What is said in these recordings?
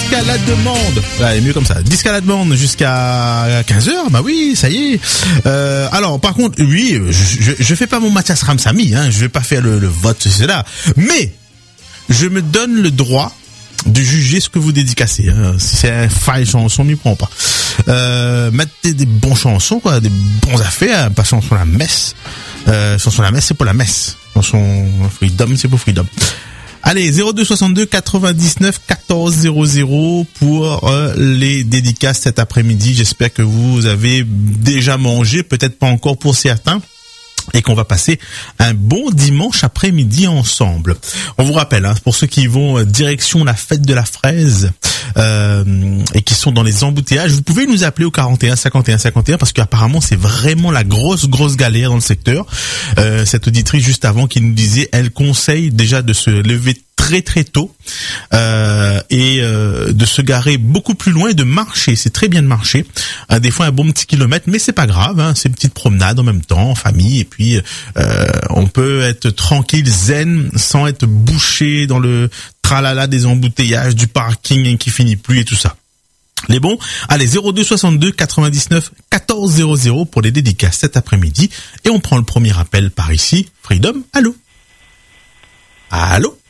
disque à la demande. Ouais, mieux comme ça. Disque à la demande jusqu'à 15h. Bah oui, ça y est. Alors, par contre, oui, je fais pas mon Mathias Ramsamy, hein. Je vais pas faire le vote, c'est là. Mais, je me donne le droit de juger ce que vous dédicacez, hein. Si c'est un faille chanson, m'y prend pas. Mettez des bons chansons, quoi, des bons affaires, pas chanson la messe. Chanson la messe, c'est pour la messe. Chanson Freedom, c'est pour Freedom. Allez, 0262 99 14 00 pour les dédicaces cet après-midi. J'espère que vous avez déjà mangé, peut-être pas encore pour certains, et qu'on va passer un bon dimanche après-midi ensemble. On vous rappelle, hein, pour ceux qui vont direction la fête de la fraise et qui sont dans les embouteillages, vous pouvez nous appeler au 41 51 51 parce qu'apparemment c'est vraiment la grosse galère dans le secteur. Cette auditrice juste avant qui nous disait, elle conseille déjà de se lever très tôt et de se garer beaucoup plus loin et de marcher. C'est très bien de marcher. Des fois un bon petit kilomètre, mais c'est pas grave, hein, c'est une petite promenade en même temps en famille, et puis on peut être tranquille, zen, sans être bouché dans le tralala des embouteillages, du parking qui finit plus et tout ça. Les bons, allez, 02 62 99 14 00 pour les dédicaces cet après-midi, et on prend le premier appel par ici. Freedom, allô? Allô?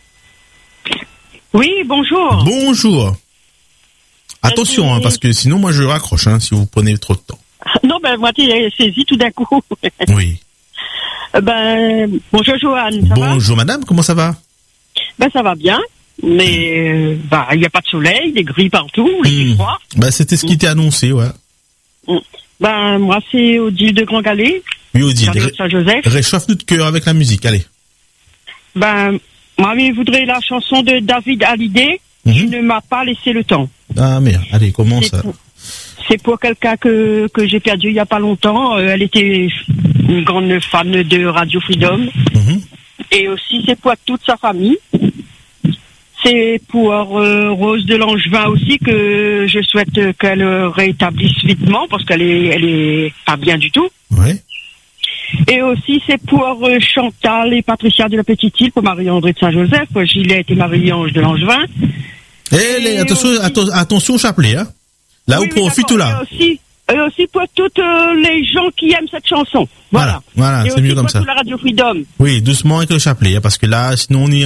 Oui, bonjour. Bonjour. Attention, hein, parce que sinon moi je raccroche, hein, si vous prenez trop de temps. Non, ben moi t'es saisi tout d'un coup. Oui. Bonjour Joanne, ça va? Bonjour madame, comment ça va? Ben ça va bien, mais il y a pas de soleil, des gris partout, il fait froid. Ben c'était ce qui était annoncé, ouais. Ben moi c'est Odile de Grand Calais. Oui, Odile. Saint-Joseph. Réchauffe notre cœur avec la musique, allez. Ben moi je voudrais la chanson de David Hallyday, Tu ne m'as pas laissé le temps. Ah merde, allez, comment ça? C'est pour quelqu'un que j'ai perdu il y a pas longtemps. Elle était une grande fan de Radio Freedom. Et aussi c'est pour toute sa famille. C'est pour Rose de Langevin aussi que je souhaite qu'elle rétablisse vitement parce qu'elle est pas bien du tout. Ouais. Et aussi c'est pour Chantal et Patricia de la Petite Île, pour Marie-André de Saint-Joseph. Gilles était Marie-Ange de Langevin. Attention au chapelet, hein. Là, oui, profite tout là. Et aussi pour toutes les gens qui aiment cette chanson. Voilà, c'est mieux comme ça. Et aussi pour la Radio Freedom. Oui, doucement avec le chapelet, hein, parce que là, sinon on y